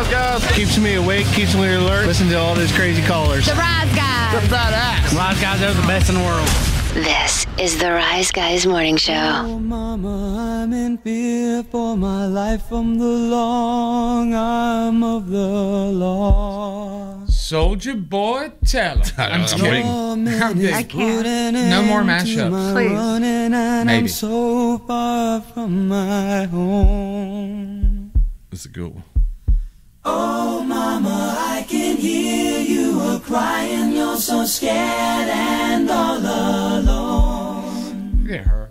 Rise Guys. Keeps me awake, keeps me alert. Listen to all those crazy callers. The Rise Guys. Just that ass. Rise Guys are the best in the world. This is the Rise Guys Morning Show. Oh, mama, I'm in fear for my life from the long arm of the law. Soldier Boy, tell him. I'm kidding. I can't. No more mashups, Please. Maybe. I'm so far from my home. That's a good one. Oh, mama, I can hear you crying. You're so scared and all alone. Look at her.